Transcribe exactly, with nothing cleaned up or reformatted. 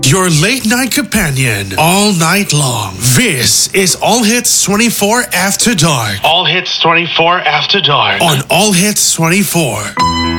your late night companion, all night long. This is All Hits twenty-four After Dark. All Hits twenty-four After Dark on All Hits twenty-four.